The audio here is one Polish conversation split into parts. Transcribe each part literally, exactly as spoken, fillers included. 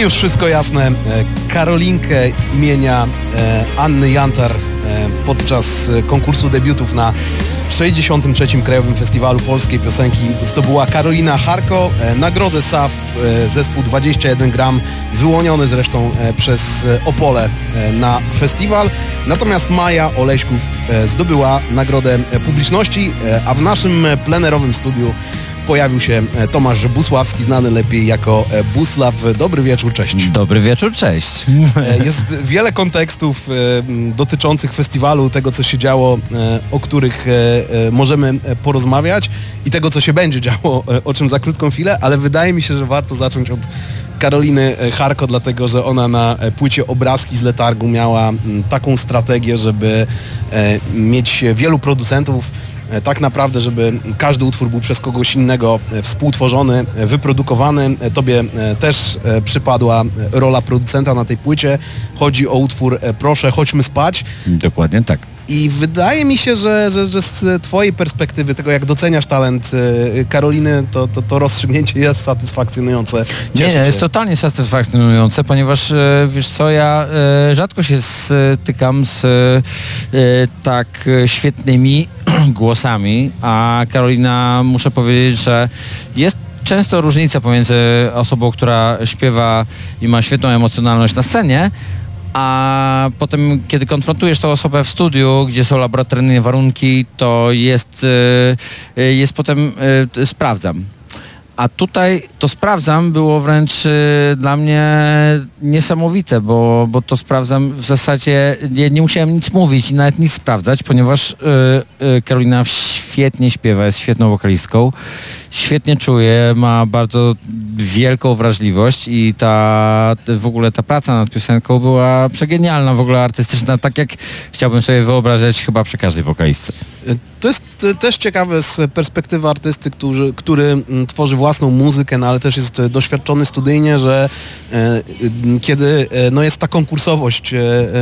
już wszystko jasne. Karolinkę imienia Anny Jantar podczas konkursu debiutów na sześćdziesiątym trzecim Krajowym Festiwalu Polskiej Piosenki zdobyła Karolina Harko. Nagrodę S A F zespół dwadzieścia jeden gram, wyłoniony zresztą przez Opole na festiwal. Natomiast Maja Oleśków zdobyła nagrodę publiczności, a w naszym plenerowym studiu pojawił się Tomasz Busławski, znany lepiej jako Buslaw. Dobry wieczór, cześć. Dobry wieczór, cześć. Jest wiele kontekstów dotyczących festiwalu, tego co się działo, o których możemy porozmawiać i tego co się będzie działo, o czym za krótką chwilę, ale wydaje mi się, że warto zacząć od Karoliny Harko, dlatego że ona na płycie Obrazki z letargu miała taką strategię, żeby mieć wielu producentów, tak naprawdę, żeby każdy utwór był przez kogoś innego współtworzony, wyprodukowany. Tobie też przypadła rola producenta na tej płycie. Chodzi o utwór Proszę, chodźmy spać. Dokładnie tak. I wydaje mi się, że, że, że z twojej perspektywy, tego jak doceniasz talent Karoliny, to, to, to rozstrzygnięcie jest satysfakcjonujące. Nie, nie, jest totalnie satysfakcjonujące, ponieważ wiesz co, ja rzadko się stykam z tak świetnymi głosami, a Karolina, muszę powiedzieć, że jest często różnica pomiędzy osobą, która śpiewa i ma świetną emocjonalność na scenie, a potem, kiedy konfrontujesz tą osobę w studiu, gdzie są laboratoryjne warunki, to jest, jest potem sprawdzam. A tutaj to sprawdzam było wręcz y, dla mnie niesamowite, bo, bo to sprawdzam w zasadzie, nie, nie musiałem nic mówić i nawet nic sprawdzać, ponieważ y, y, Karolina świetnie śpiewa, jest świetną wokalistką, świetnie czuje, ma bardzo wielką wrażliwość i ta w ogóle ta praca nad piosenką była przegenialna, w ogóle artystyczna, tak jak chciałbym sobie wyobrażać chyba przy każdej wokalistce. To jest też ciekawe z perspektywy artysty, który, który tworzy własną muzykę, no ale też jest doświadczony studyjnie, że e, kiedy no jest ta konkursowość e,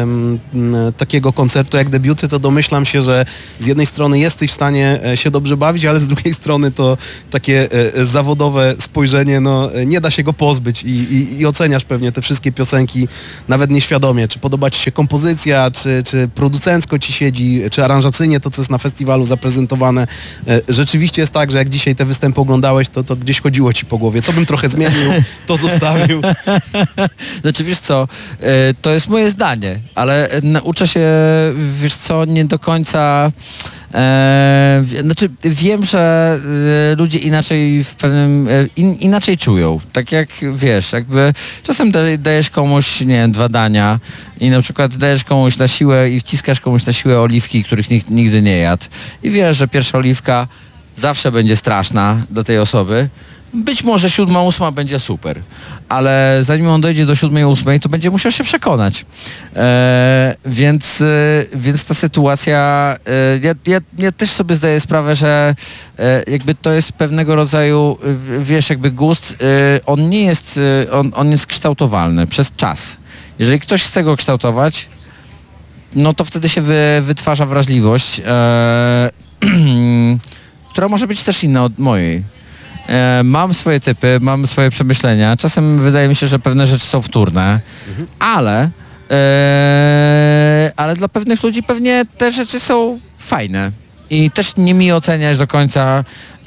e, takiego koncertu jak debiuty, to domyślam się, że z jednej strony jesteś w stanie się dobrze bawić, ale z drugiej strony to takie e, zawodowe spojrzenie, no nie da się go pozbyć i, i, i oceniasz pewnie te wszystkie piosenki nawet nieświadomie. Czy podoba ci się kompozycja, czy, czy producencko ci siedzi, czy aranżacyjnie to, co jest na festiwalu zaprezentowane. Rzeczywiście jest tak, że jak dzisiaj te występy oglądałeś, to, to gdzieś chodziło ci po głowie. To bym trochę zmienił, to zostawił. Znaczy, wiesz co, to jest moje zdanie, ale uczę się, wiesz co, nie do końca... Eee, znaczy wiem, że e, ludzie inaczej w pewnym e, in, inaczej czują. Tak jak wiesz, jakby czasem da, dajesz komuś, nie wiem, dwa dania i na przykład dajesz komuś na siłę i wciskasz komuś na siłę oliwki, których nikt nigdy nie jadł. I wiesz, że pierwsza oliwka zawsze będzie straszna do tej osoby. Być może siódma, ósma będzie super, ale zanim on dojdzie do siódmej, ósmej, to będzie musiał się przekonać. E, więc, e, więc ta sytuacja, e, ja, ja, ja też sobie zdaję sprawę, że e, jakby to jest pewnego rodzaju, e, wiesz, jakby gust, e, on nie jest, e, on, on jest kształtowalny przez czas. Jeżeli ktoś chce go kształtować, no to wtedy się wy, wytwarza wrażliwość, e, która może być też inna od mojej. E, mam swoje typy, mam swoje przemyślenia. Czasem wydaje mi się, że pewne rzeczy są wtórne, mhm. ale, e, ale dla pewnych ludzi pewnie te rzeczy są fajne. I też nie mi oceniać do końca,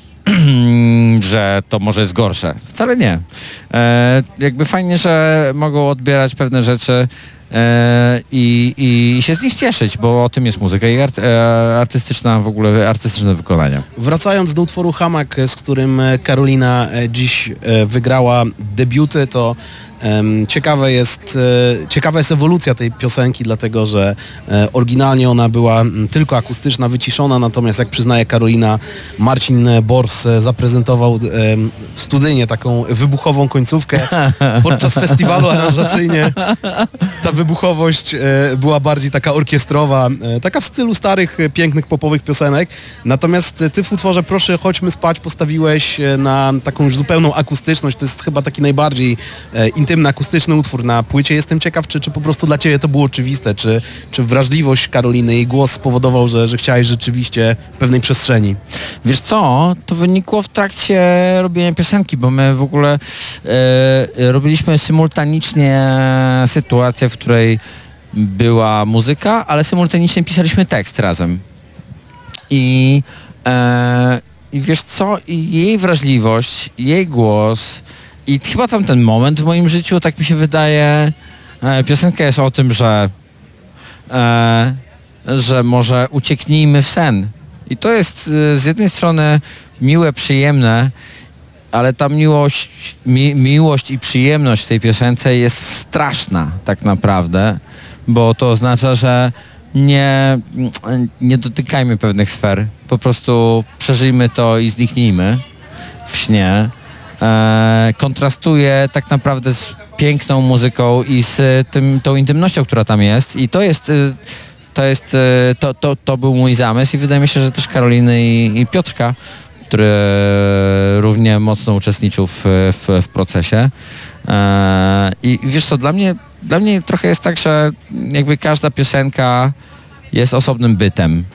że to może jest gorsze. Wcale nie. E, jakby fajnie, że mogą odbierać pewne rzeczy I, i się z nich cieszyć, bo o tym jest muzyka i art, artystyczna, w ogóle artystyczne wykonania. Wracając do utworu Hamak, z którym Karolina dziś wygrała debiuty, to Ciekawe jest, ciekawa jest ewolucja tej piosenki, dlatego że oryginalnie ona była tylko akustyczna, wyciszona, natomiast jak przyznaje Karolina, Marcin Bors zaprezentował studyjnie taką wybuchową końcówkę. Podczas festiwalu aranżacyjnie ta wybuchowość była bardziej taka orkiestrowa, taka w stylu starych, pięknych, popowych piosenek. Natomiast ty w utworze Proszę, chodźmy spać postawiłeś na taką już zupełną akustyczność. To jest chyba taki najbardziej intensywny intymny, akustyczny utwór na płycie. Jestem ciekaw, czy, czy po prostu dla ciebie to było oczywiste, czy, czy wrażliwość Karoliny, jej głos spowodował, że, że chciałeś rzeczywiście pewnej przestrzeni. Wiesz co, to wynikło w trakcie robienia piosenki, bo my w ogóle e, robiliśmy symultanicznie sytuację, w której była muzyka, ale symultanicznie pisaliśmy tekst razem. I, e, i wiesz co, i jej wrażliwość, jej głos i chyba tam ten moment w moim życiu, tak mi się wydaje, e, piosenka jest o tym, że e, że może ucieknijmy w sen. I to jest e, z jednej strony miłe, przyjemne, ale ta miłość, mi, miłość i przyjemność w tej piosence jest straszna tak naprawdę, bo to oznacza, że nie, nie dotykajmy pewnych sfer, po prostu przeżyjmy to i zniknijmy w śnie. E, kontrastuje tak naprawdę z piękną muzyką i z tym, tą intymnością, która tam jest i to jest, to jest, to, to, to był mój zamysł i wydaje mi się, że też Karoliny i, i Piotrka, który równie mocno uczestniczył w, w, w procesie. E, I wiesz co, dla mnie, dla mnie trochę jest tak, że jakby każda piosenka jest osobnym bytem.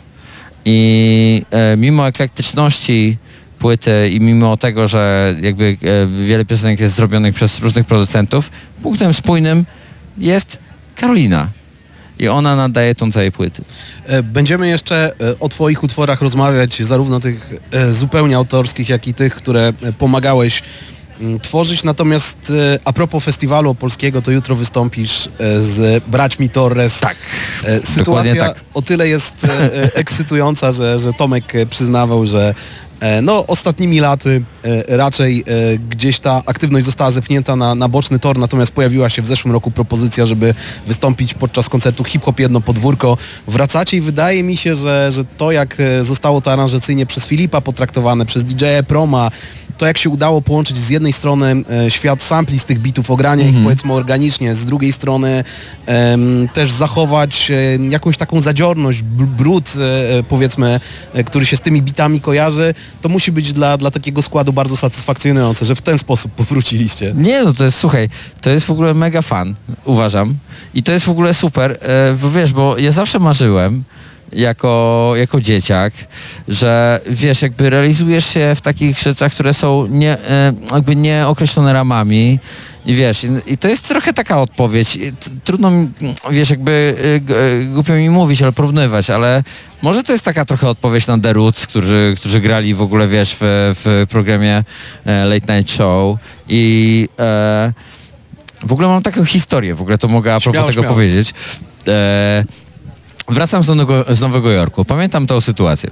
I e, mimo eklektyczności płyty i mimo tego, że jakby e, wiele piosenek jest zrobionych przez różnych producentów, punktem spójnym jest Karolina. I ona nadaje ton całej płyty. Będziemy jeszcze o twoich utworach rozmawiać, zarówno tych zupełnie autorskich, jak i tych, które pomagałeś tworzyć. Natomiast a propos festiwalu opolskiego, to jutro wystąpisz z braćmi Torres. Tak. Sytuacja tak. o tyle jest ekscytująca, że, że Tomek przyznawał, że no ostatnimi laty raczej gdzieś ta aktywność została zepchnięta na, na boczny tor, natomiast pojawiła się w zeszłym roku propozycja, żeby wystąpić podczas koncertu Hip Hop Jedno Podwórko. Wracacie i wydaje mi się, że, że to jak zostało to aranżacyjnie przez Filipa potraktowane, przez D J Proma, to jak się udało połączyć z jednej strony e, świat sampli z tych bitów, ogrania mm-hmm. ich powiedzmy organicznie, z drugiej strony e, też zachować e, jakąś taką zadziorność, brud e, powiedzmy, e, który się z tymi bitami kojarzy, to musi być dla, dla takiego składu bardzo satysfakcjonujące, że w ten sposób powróciliście. Nie, no to jest, słuchaj, to jest w ogóle mega fan, uważam. I to jest w ogóle super, e, bo wiesz, bo ja zawsze marzyłem, jako, jako dzieciak, że wiesz, jakby realizujesz się w takich rzeczach, które są nie, jakby nieokreślone ramami i wiesz, i to jest trochę taka odpowiedź. Trudno mi, wiesz, jakby głupio mi mówić, ale porównywać, ale może to jest taka trochę odpowiedź na The Roots, którzy, którzy grali w ogóle, wiesz, w, w programie Late Night Show i e, w ogóle mam taką historię, w ogóle to mogę a propos śmiało, tego śmiało. powiedzieć. E, Wracam z Nowego, z Nowego Jorku. Pamiętam tą sytuację.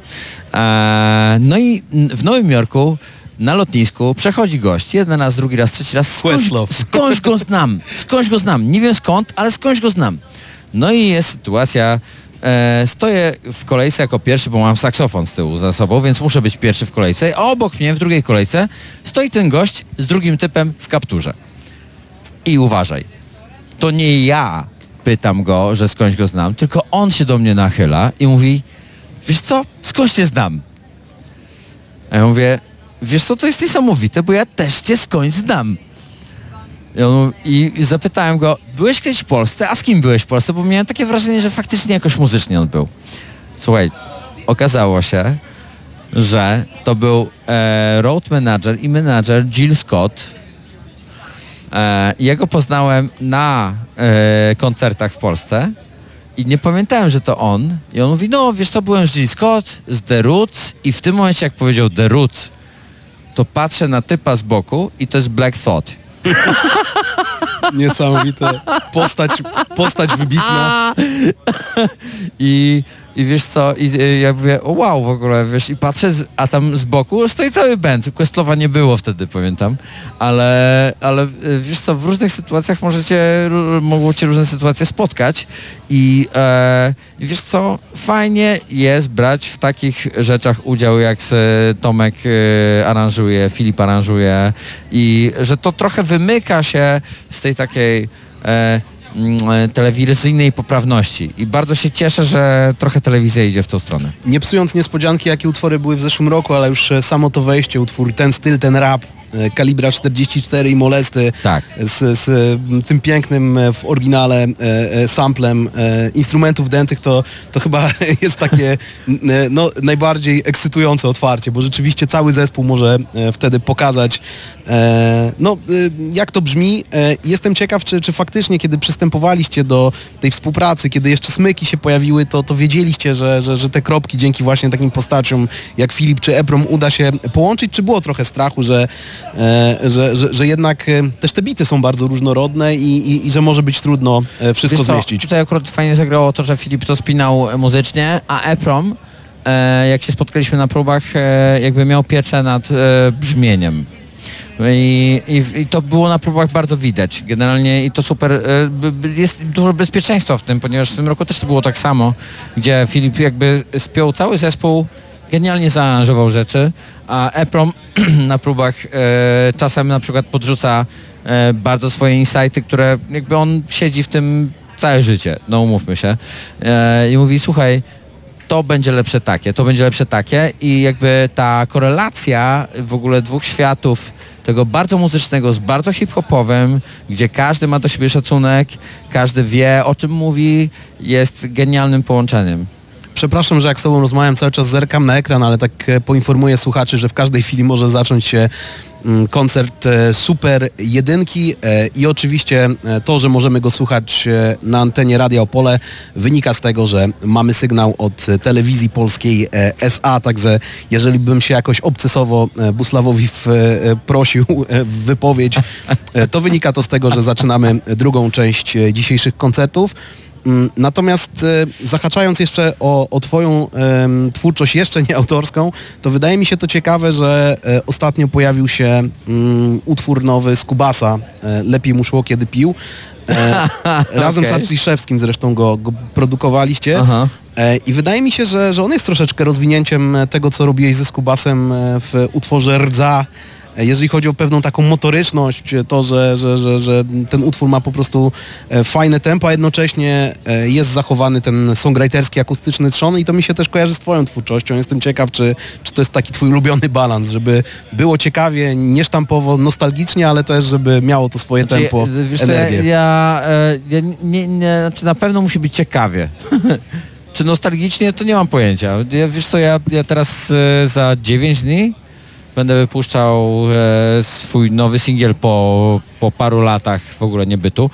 Eee, no i w Nowym Jorku na lotnisku przechodzi gość. Jeden raz, drugi raz, trzeci raz. Skądś, skądś go znam. Skądś go znam. Nie wiem skąd, ale skądś go znam. No i jest sytuacja. E, stoję w kolejce jako pierwszy, bo mam saksofon z tyłu za sobą, więc muszę być pierwszy w kolejce. A obok mnie w drugiej kolejce stoi ten gość z drugim typem w kapturze. I uważaj. To nie ja pytam go, że skądś go znam, tylko on się do mnie nachyla i mówi, wiesz co, skądś cię znam. A ja mówię, wiesz co, to jest niesamowite, bo ja też cię skądś znam. I, on, i, i zapytałem go, byłeś kiedyś w Polsce? A z kim byłeś w Polsce? Bo miałem takie wrażenie, że faktycznie jakoś muzycznie on był. Słuchaj, okazało się, że to był e, road manager i manager Jill Scott. E, ja go poznałem na e, koncertach w Polsce i nie pamiętałem, że to on. I on mówi, no wiesz co, byłem z Jill Scott, z The Roots i w tym momencie jak powiedział The Roots, to patrzę na typa z boku i to jest Black Thought. Niesamowite. Postać, postać wybitna. I, I wiesz co, i, i ja mówię, o wow w ogóle, wiesz, i patrzę, z, a tam z boku stoi cały band. Questlowa nie było wtedy, pamiętam, ale, ale wiesz co, w różnych sytuacjach możecie, mogą cię różne sytuacje spotkać i, e, i wiesz co, fajnie jest brać w takich rzeczach udział, jak z Tomek e, aranżuje, Filip aranżuje i że to trochę wymyka się z tej takiej e, telewizyjnej poprawności i bardzo się cieszę, że trochę telewizja idzie w tą stronę. Nie psując niespodzianki, jakie utwory były w zeszłym roku, ale już samo to wejście, utwór Ten Styl, Ten Rap, e, kalibra czterdzieści cztery i Molesty Tak. z, z m, tym pięknym e, w oryginale e, e, samplem e, instrumentów dętych, to, to chyba jest takie n, no, najbardziej ekscytujące otwarcie, bo rzeczywiście cały zespół może e, wtedy pokazać e, no, e, jak to brzmi. E, jestem ciekaw, czy, czy faktycznie, kiedy przystępowaliście do tej współpracy, kiedy jeszcze smyki się pojawiły, to, to wiedzieliście, że, że, że te kropki dzięki właśnie takim postaciom jak Filip czy Eprom uda się połączyć, czy było trochę strachu, że, e, że, że, że jednak e, też te bity są bardzo różnorodne i, i, i że może być trudno e, wszystko Wiesz co, zmieścić. tutaj akurat fajnie zagrało to, że Filip to spinał muzycznie, a Eprom, e, jak się spotkaliśmy na próbach, e, jakby miał pieczę nad e, brzmieniem. I, i, I to było na próbach bardzo widać generalnie i to super, e, b- b- jest dużo bezpieczeństwa w tym, ponieważ w tym roku też to było tak samo, gdzie Filip jakby spiął cały zespół, genialnie zaaranżował rzeczy, a Eprom na próbach e, czasem na przykład podrzuca e, bardzo swoje insighty, które jakby on siedzi w tym całe życie, no umówmy się, e, i mówi, słuchaj, to będzie lepsze takie, to będzie lepsze takie i jakby ta korelacja w ogóle dwóch światów, tego bardzo muzycznego z bardzo hip-hopowym, gdzie każdy ma do siebie szacunek, każdy wie, o czym mówi, jest genialnym połączeniem. Przepraszam, że jak z tobą rozmawiam, cały czas zerkam na ekran, ale tak e, poinformuję słuchaczy, że w każdej chwili może zacząć się mm, koncert e, Super Jedynki e, i oczywiście e, to, że możemy go słuchać e, na antenie Radia Opole, wynika z tego, że mamy sygnał od e, telewizji polskiej e, S A, także jeżeli bym się jakoś obcesowo e, Buslawowi w, e, prosił e, w wypowiedź, e, to wynika to z tego, że zaczynamy drugą część e, dzisiejszych koncertów. Natomiast e, zahaczając jeszcze o, o twoją e, twórczość jeszcze nie autorską, to wydaje mi się to ciekawe, że e, ostatnio pojawił się mm, utwór nowy z Kubasa, e, Lepiej mu szło, kiedy pił. E, razem Okej. z Arciszewskim zresztą go, go produkowaliście. Aha. E, I wydaje mi się, że, że on jest troszeczkę rozwinięciem tego, co robiłeś ze Skubasem e, w utworze Rdza. Jeżeli chodzi o pewną taką motoryczność, to, że, że, że, że ten utwór ma po prostu e, fajne tempo, a jednocześnie e, jest zachowany ten songwriterski, akustyczny trzon i to mi się też kojarzy z twoją twórczością. Jestem ciekaw, czy, czy to jest taki twój ulubiony balans, żeby było ciekawie, niesztampowo, nostalgicznie, ale też, żeby miało to swoje Znaczy, tempo, wiesz co, ja, energię. ja, e, ja nie, nie, znaczy na pewno musi być ciekawie. Czy nostalgicznie, to nie mam pojęcia. Ja, wiesz co, ja, ja teraz e, za dziewięć dni będę wypuszczał e, swój nowy singiel po, po paru latach w ogóle niebytu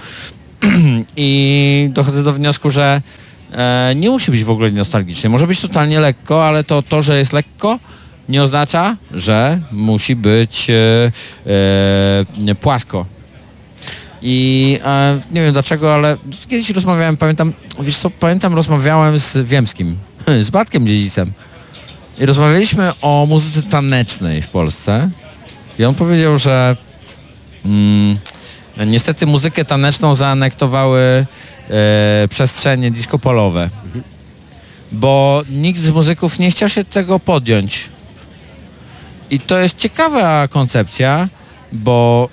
i dochodzę do wniosku, że e, nie musi być w ogóle nostalgicznie. Może być totalnie lekko, ale to, to że jest lekko, nie oznacza, że musi być e, e, płasko. I e, nie wiem dlaczego, ale kiedyś rozmawiałem, pamiętam, wiesz co, pamiętam, rozmawiałem z Wiemskim, z Batkiem Dziedzicem. I rozmawialiśmy o muzyce tanecznej w Polsce i on powiedział, że mm, niestety muzykę taneczną zaanektowały e, przestrzenie disco-polowe, bo nikt z muzyków nie chciał się tego podjąć. I to jest ciekawa koncepcja, bo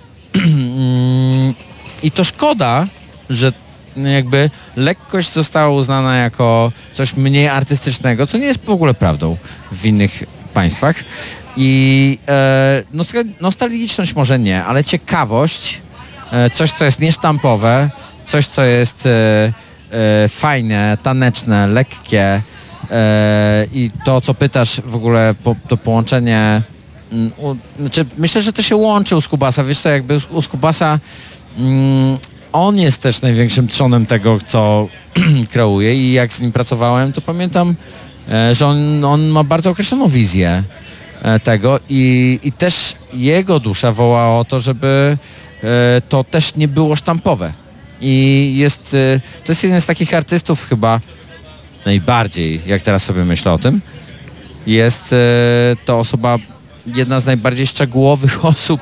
i to szkoda, że jakby lekkość została uznana jako coś mniej artystycznego, co nie jest w ogóle prawdą w innych państwach. I e, nostalgiczność może nie, ale ciekawość, e, coś co jest niesztampowe, coś co jest e, e, fajne, taneczne, lekkie e, i to co pytasz w ogóle, po, to połączenie, m, u, znaczy myślę, że to się łączy u Skubasa, wiesz co, jakby u Skubasa mm, on jest też największym trzonem tego, co kreuje i jak z nim pracowałem, to pamiętam, e, że on, on ma bardzo określoną wizję e, tego i, i też jego dusza woła o to, żeby e, to też nie było sztampowe. I jest, e, to jest jeden z takich artystów chyba najbardziej, jak teraz sobie myślę o tym, jest e, to osoba, jedna z najbardziej szczegółowych osób,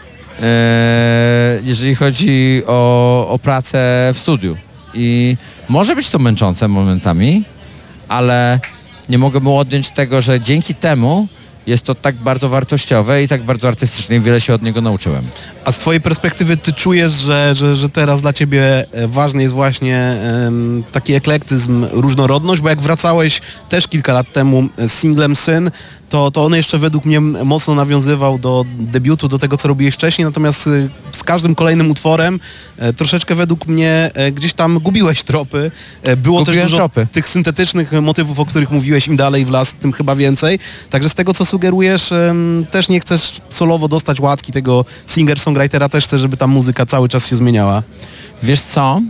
jeżeli chodzi o, o pracę w studiu. I może być to męczące momentami, ale nie mogę mu odjąć tego, że dzięki temu jest to tak bardzo wartościowe i tak bardzo artystyczne i wiele się od niego nauczyłem. A z twojej perspektywy ty czujesz, że, że, że teraz dla ciebie ważny jest właśnie um, taki eklektyzm, różnorodność, bo jak wracałeś też kilka lat temu z singlem Syn, to, to on jeszcze według mnie mocno nawiązywał do debiutu, do tego, co robiłeś wcześniej, natomiast y, z każdym kolejnym utworem e, troszeczkę według mnie e, gdzieś tam gubiłeś tropy. E, było Gubiłem też dużo tropy. tych syntetycznych motywów, o których mówiłeś, im dalej w las, tym chyba więcej. Także z tego, co sugerujesz, em, też nie chcesz solowo dostać łatki tego singer-songwritera, też chcesz, żeby ta muzyka cały czas się zmieniała. Wiesz co?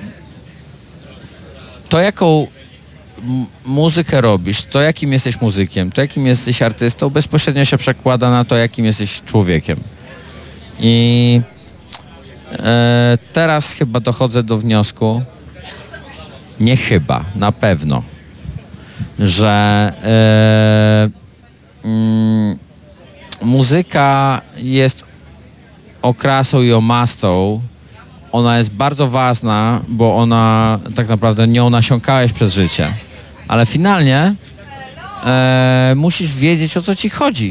To jaką m- muzykę robisz, to jakim jesteś muzykiem, to jakim jesteś artystą, bezpośrednio się przekłada na to, jakim jesteś człowiekiem. I e, teraz chyba dochodzę do wniosku, nie chyba, na pewno, że e, mm, muzyka jest okrasą i omastą. Ona jest bardzo ważna, bo ona tak naprawdę nią nasiąkałeś przez życie. Ale finalnie e, musisz wiedzieć, o co ci chodzi.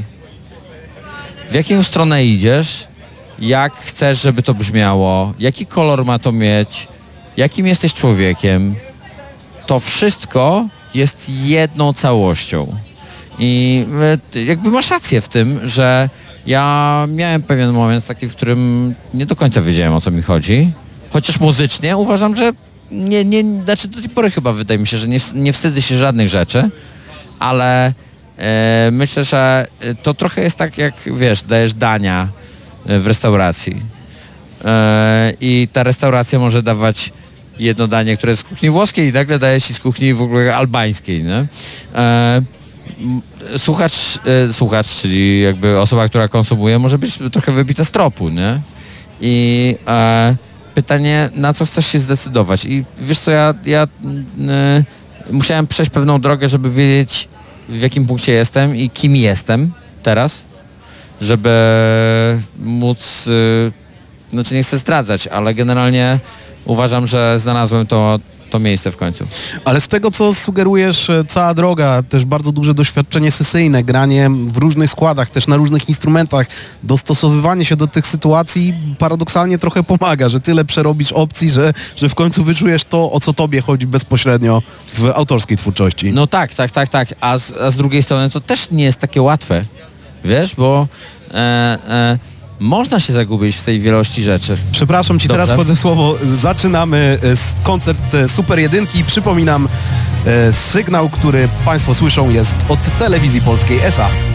W jaką stronę idziesz, jak chcesz, żeby to brzmiało, jaki kolor ma to mieć, jakim jesteś człowiekiem. To wszystko jest jedną całością. I e, jakby masz rację w tym, że ja miałem pewien moment taki, w którym nie do końca wiedziałem, o co mi chodzi. Chociaż muzycznie uważam, że nie, nie, znaczy do tej pory chyba wydaje mi się, że nie, nie wstydzę się żadnych rzeczy, ale e, myślę, że to trochę jest tak, jak wiesz, dajesz dania w restauracji. E, I ta restauracja może dawać jedno danie, które jest z kuchni włoskiej i nagle daje ci z kuchni w ogóle albańskiej, nie? E, Słuchacz, e, słuchacz, czyli jakby osoba, która konsumuje, może być trochę wybita z tropu, nie? I e, pytanie, na co chcesz się zdecydować? I wiesz co, ja, ja e, musiałem przejść pewną drogę, żeby wiedzieć, w jakim punkcie jestem i kim jestem teraz, żeby móc, e, znaczy nie chcę zdradzać, ale generalnie uważam, że znalazłem to to miejsce w końcu. Ale z tego, co sugerujesz, cała droga, też bardzo duże doświadczenie sesyjne, granie w różnych składach, też na różnych instrumentach, dostosowywanie się do tych sytuacji paradoksalnie trochę pomaga, że tyle przerobisz opcji, że, że w końcu wyczujesz to, o co tobie chodzi bezpośrednio w autorskiej twórczości. No tak, tak, tak, tak. A z, a z drugiej strony to też nie jest takie łatwe, wiesz, bo e, e, można się zagubić w tej wielości rzeczy. Przepraszam ci, Dobrze. teraz wchodzę w słowo. Zaczynamy e, koncert e, Super Jedynki. Przypominam, e, sygnał, który państwo słyszą, jest od Telewizji Polskiej S A.